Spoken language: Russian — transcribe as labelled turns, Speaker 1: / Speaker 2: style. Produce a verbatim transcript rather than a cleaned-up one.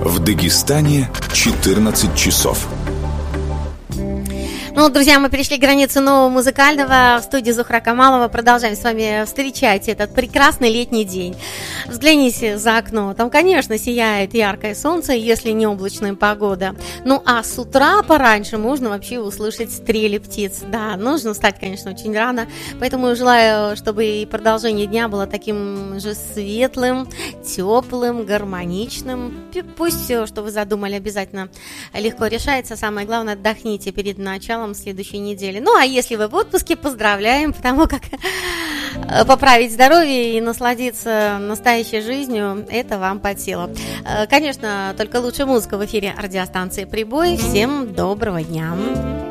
Speaker 1: В Дагестане четырнадцать часов.
Speaker 2: Ну, друзья, мы перешли границу нового музыкального. В студии Зухра Камалова. Продолжаем с вами встречать этот прекрасный летний день. Взгляните за окно. Там, конечно, сияет яркое солнце, если не облачная погода. Ну, а с утра пораньше можно вообще услышать стрели птиц. Да, нужно встать, конечно, очень рано. Поэтому желаю, чтобы и продолжение дня было таким же светлым, теплым, гармоничным. Пусть все, что вы задумали, обязательно легко решается. Самое главное, отдохните перед началом следующей недели. Ну, а если вы в отпуске, поздравляем, потому как поправить здоровье и насладиться настоящей жизнью, это вам под силу. Конечно, только лучшая музыка в эфире радиостанции «Прибой». Всем доброго дня!